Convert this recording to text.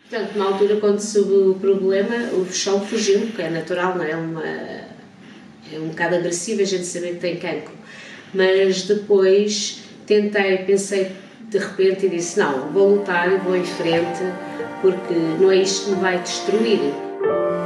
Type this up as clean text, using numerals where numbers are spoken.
Portanto, na altura, quando soube o problema, o chão fugiu, porque é natural, não é? É um bocado agressivo a gente saber que tem cancro. Mas depois pensei de repente e disse: não, vou lutar e vou em frente, porque não é isto que me vai destruir.